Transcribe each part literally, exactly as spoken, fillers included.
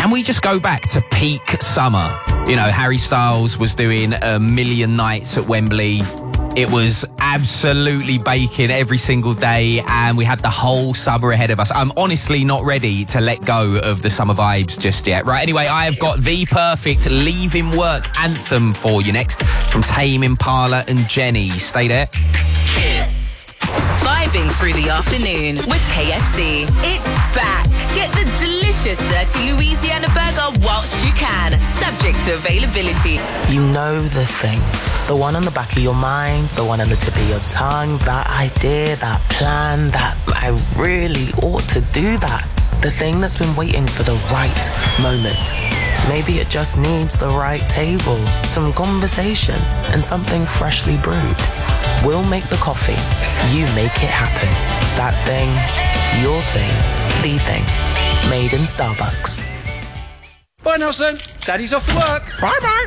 can we just go back to peak summer? You know, Harry Styles was doing a million nights at Wembley. It was absolutely baking every single day, and we had the whole summer ahead of us. I'm honestly not ready to let go of the summer vibes just yet. Right, anyway, I have got the perfect leaving work anthem for you next from Tame Impala and Jenny. Stay there. Kiss. Vibing through the afternoon with K F C. It's back. Get the delicious Dirty Louisiana burger whilst you can. Subject to availability. You know the thing. The one on the back of your mind, the one on the tip of your tongue, that idea, that plan, that I really ought to do that. The thing that's been waiting for the right moment. Maybe it just needs the right table, some conversation, and something freshly brewed. We'll make the coffee. You make it happen. That thing, your thing, the thing. Made in Starbucks. Bye, Nelson. Daddy's off to work. Bye-bye.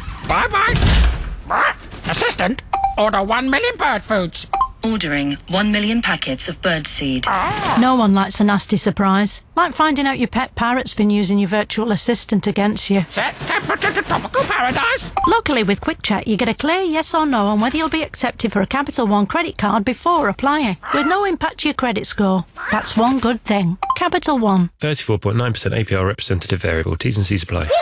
Bye-bye. Assistant, order one million bird foods. Ordering one million packets of bird seed. Ah. No one likes a nasty surprise. Like finding out your pet parrot's been using your virtual assistant against you. Set temperature to tropical paradise. Luckily, with Quick Check, you get a clear yes or no on whether you'll be accepted for a Capital One credit card before applying, with no impact to your credit score. That's one good thing. Capital One. thirty-four point nine percent A P R representative variable. T's and C's apply.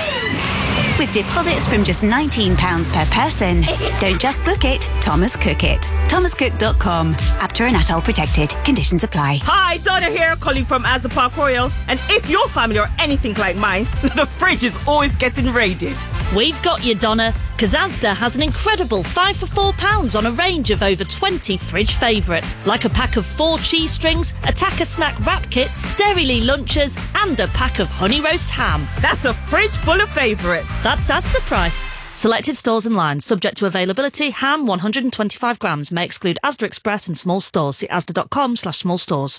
With deposits from just nineteen pounds per person. Don't just book it, Thomas Cook it. thomas cook dot com. Apter and Atoll protected. Conditions apply. Hi, Donna here, calling from Asda Park Royal. And if your family are anything like mine, the fridge is always getting raided. We've got you, Donna, because Asda has an incredible five for four pounds on a range of over twenty fridge favourites, like a pack of four cheese strings, Attacker snack wrap kits, Dairylea lunches, and a pack of honey roast ham. That's a fridge full of favourites. That's Asda price. Selected stores and lines, subject to availability. Ham one hundred twenty-five grams may exclude Asda Express and small stores. See asda dot com slash small stores.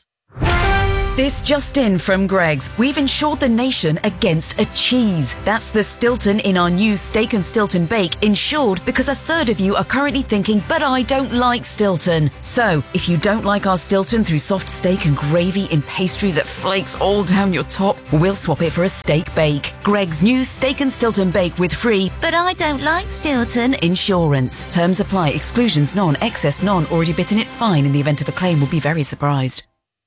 This just in from Greggs. We've insured the nation against a cheese. That's the Stilton in our new Steak and Stilton Bake, insured because a third of you are currently thinking, but I don't like Stilton. So, if you don't like our Stilton through soft steak and gravy in pastry that flakes all down your top, we'll swap it for a steak bake. Greggs' new Steak and Stilton Bake with free, but I don't like Stilton insurance. Terms apply. Exclusions none. Excess none. Already bitten it fine. In the event of a claim, will be very surprised.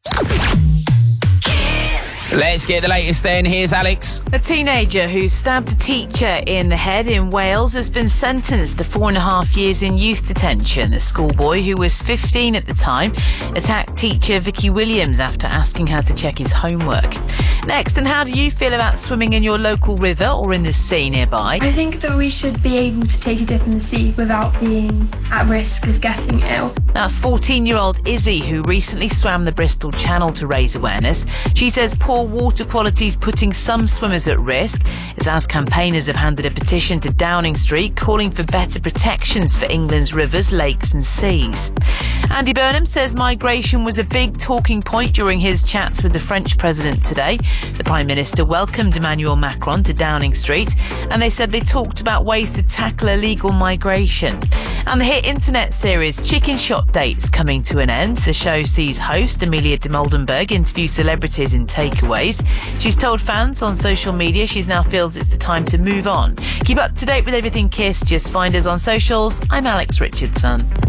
Let's get the latest then. Here's Alex. A teenager who stabbed a teacher in the head in Wales has been sentenced to four and a half years in youth detention. The schoolboy, who was fifteen at the time, attacked teacher Vicky Williams after asking her to check his homework. Next, and how do you feel about swimming in your local river or in the sea nearby? I think that we should be able to take a dip in the sea without being at risk of getting ill. That's fourteen-year-old Izzy, who recently swam the Bristol Channel to raise awareness. She says poor water quality is putting some swimmers at risk. It's as campaigners have handed a petition to Downing Street calling for better protections for England's rivers, lakes and seas. Andy Burnham says migration was a big talking point during his chats with the French president today. The Prime Minister welcomed Emmanuel Macron to Downing Street, and they said they talked about ways to tackle illegal migration. And the hit internet series Chicken Shop Dates coming to an end. The show sees host Amelia de Moldenberg interview celebrities in takeaways. She's told fans on social media she now feels it's the time to move on. Keep up to date with everything Kiss. Just find us on socials. I'm Alex Richardson.